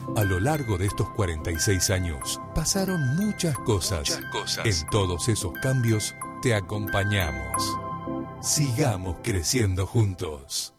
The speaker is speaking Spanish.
A lo largo de estos 46 años, pasaron muchas cosas. En todos esos cambios, te acompañamos. Sigamos creciendo juntos.